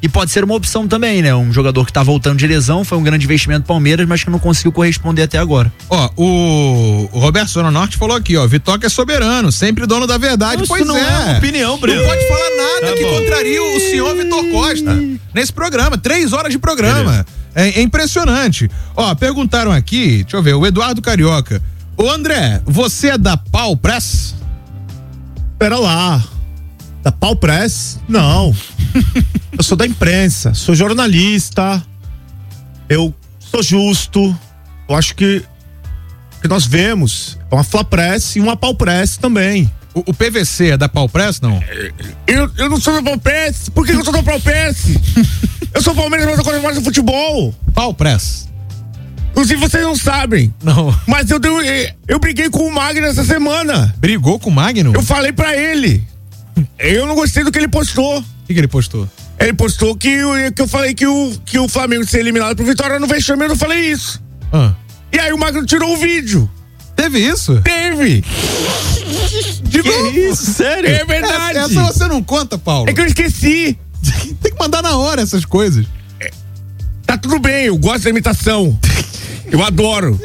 E pode ser uma opção também, né? Um jogador que tá voltando de lesão, foi um grande investimento do Palmeiras, mas que não conseguiu corresponder até agora. Ó, o Roberto Zona Norte falou aqui, ó, Vitória é soberano, sempre dono da verdade. Isso pois não é uma opinião, Breno. Não pode falar nada que contraria o senhor Vitor Costa nesse programa, 3 horas de programa. É impressionante. Ó, perguntaram aqui, deixa eu ver, o Eduardo Carioca. Ô André, você é da Pau Press? Pera lá. Da Pau Press? Não. Eu sou da imprensa, sou jornalista. Eu sou justo. Eu acho que nós vemos uma Fla Press e uma Pau Press também. O PVC é da Pau Press, não? Eu não sou da Pau Press. Por que eu sou da Pau Press? Eu sou Palmeiras, mas eu gosto mais do futebol. Pau Press. Inclusive, vocês não sabem. Não. Mas eu briguei com o Magno essa semana. Brigou com o Magno? Eu falei pra ele. Eu não gostei do que ele postou. O que ele postou? Ele postou que eu falei que o Flamengo ser eliminado pro Vitória no vexame, eu não falei isso. E aí o Magno tirou o vídeo. Teve isso? Teve. De novo? Isso, sério? É verdade. Essa você não conta, Paulo. É que eu esqueci. Tem que mandar na hora essas coisas. Tá tudo bem, eu gosto da imitação. Eu adoro.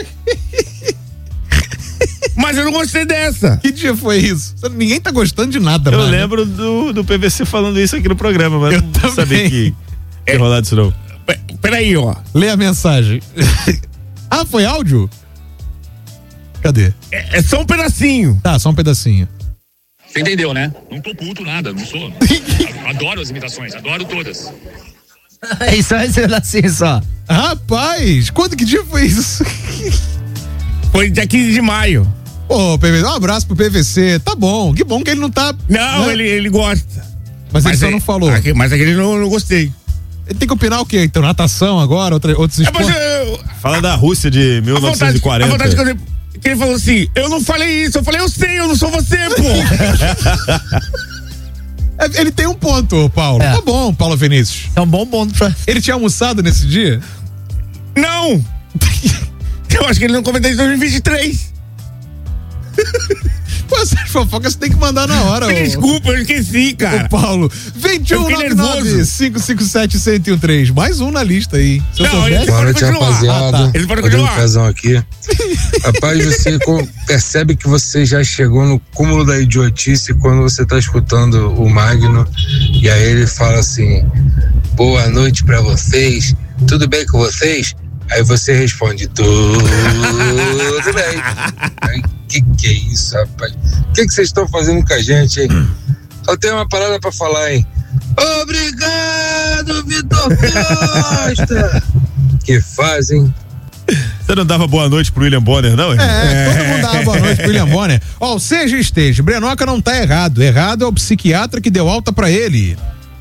Mas eu não gostei dessa. Que dia foi isso? Ninguém tá gostando de nada, mano. Eu lembro do PVC falando isso aqui no programa, mas eu não sabia que ia rolar disso não. Peraí, ó. Lê a mensagem. Ah, foi áudio? Cadê? É só um pedacinho. Tá, só um pedacinho. Você entendeu, né? Não tô puto nada, não sou. Adoro as imitações, adoro todas. É só esse pedacinho só. Rapaz, que dia foi isso? Foi dia 15 de maio. Pô, PVC, um abraço pro PVC. Tá bom, que bom que ele não tá. Não, né? ele gosta. Mas ele só não falou. Mas aquele não gostei. Ele tem que opinar o quê? Então, natação agora, outros esportes? Fala da Rússia de 1940. A vontade que ele falou assim, eu não falei isso, eu falei, eu sei, eu não sou você, pô. Ele tem um ponto, Paulo. Tá bom, Paulo Vinícius. É um bom ponto pra... Ele tinha almoçado nesse dia? Não. Eu acho que ele não comentou em 2023. Pô, essas fofocas você tem que mandar na hora. Desculpa, eu esqueci, cara. Ô, Paulo, 2199-557-1013. Mais um na lista aí. Boa noite, rapaziada. Ele pode continuar. Fazão aqui. Rapaz, você percebe que você já chegou no cúmulo da idiotice quando você tá escutando o Magno e aí ele fala assim, boa noite pra vocês, tudo bem com vocês? Aí você responde, tudo bem. Aí, que é isso, rapaz? O que vocês estão fazendo com a gente, hein? Só tem uma parada pra falar, hein? Obrigado, Vitor Costa! Que fazem. Você não dava boa noite pro William Bonner, não? Todo mundo dava boa noite pro William Bonner. Ó, seja esteja, Brenoca não tá errado. Errado é o psiquiatra que deu alta pra ele.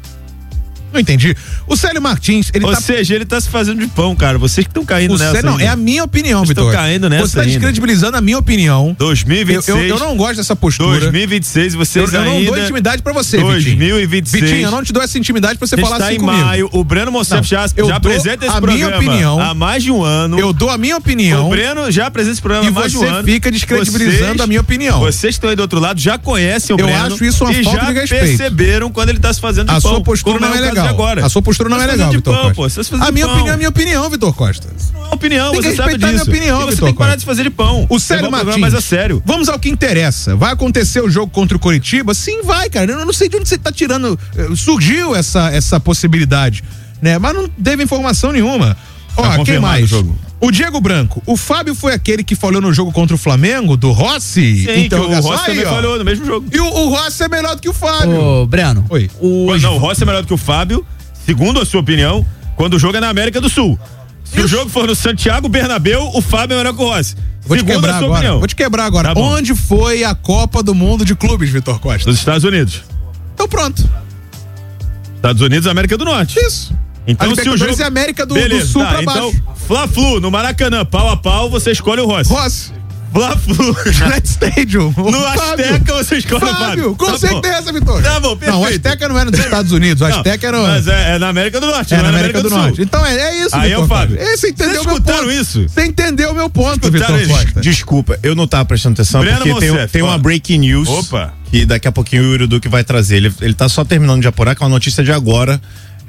Não entendi. O Célio Martins, ele seja, ele tá se fazendo de pão, cara. Vocês que estão caindo nessa. Não, é a minha opinião, Vitor. Estão caindo nessa. Você tá descredibilizando a minha opinião. 2026. Eu não gosto dessa postura. 2026, vocês eu ainda. Eu não dou intimidade pra você, 2026. Vitinho, eu não te dou essa intimidade pra você falar assim comigo. Em maio, o Breno Monsef já apresenta esse programa minha opinião, há mais de um ano. Eu dou a minha opinião. O Breno já apresenta esse programa há mais de um ano. E você fica descredibilizando a minha opinião. Vocês que estão aí do outro lado já conhecem o Breno. Eu acho isso uma falta de respeito. E já perceberam quando ele tá se fazendo de a pão. Sua postura não é legal. A sua postura não é legal, Vitor Costa. A minha opinião é minha opinião, Vitor Costa. Isso não é opinião, tem que você sabe disso. Minha opinião, você tem que parar de fazer de pão. O Célio Martins, mais a sério. Vamos ao que interessa. Vai acontecer o jogo contra o Coritiba? Sim, vai, cara. Eu não sei de onde você tá tirando. Surgiu essa possibilidade, né? Mas não teve informação nenhuma. Ó, quem mais? O Diego Branco. O Fábio foi aquele que falhou no jogo contra o Flamengo, do Rossi? Sim, então, o Rossi também falhou no mesmo jogo. E o Rossi é melhor do que o Fábio. Ô, Breno. Oi. O Rossi é melhor do que o Fábio, segundo a sua opinião, quando o jogo é na América do Sul. Se o jogo for no Santiago Bernabéu, o Fábio é melhor que o Rossi. Vou te quebrar agora. Tá, onde foi a Copa do Mundo de Clubes, Vitor Costa? Nos Estados Unidos. Então pronto. Estados Unidos e América do Norte. Isso. Então, se o jogo é América do Sul pra baixo. Então, Fla-Flu, no Maracanã, pau a pau, você escolhe o Rossi. Fla-Flu. United Stadium. No Azteca você escolhe o Fábio. Com certeza, Vitor. Tá bom, perfeito. Não, o Azteca não é nos Estados Unidos, o Azteca era... Mas é na América do Norte. É na América do Norte. Então é isso, aí Vitor. É o Fábio. Você entendeu meu ponto. Isso? Você entendeu o meu ponto, Vitor Costa. Desculpa, eu não tava prestando atenção, Breno porque Monsef, tem uma breaking news. Opa. Que daqui a pouquinho o Yuri Duque vai trazer. Ele tá só terminando de apurar, que é uma notícia de agora.